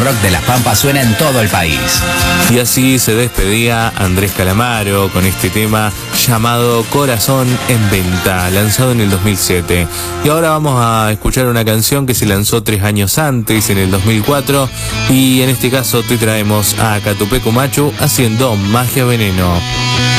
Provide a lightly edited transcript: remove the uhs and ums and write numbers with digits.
rock de Las Pampas suena en todo el país. Y así se despedía Andrés Calamaro con este tema llamado Corazón en Venta, lanzado en el 2007. Y ahora vamos a escuchar una canción que se lanzó 3 años antes, en el 2004, y en este caso te traemos a Catupecu Machu haciendo Magia Veneno.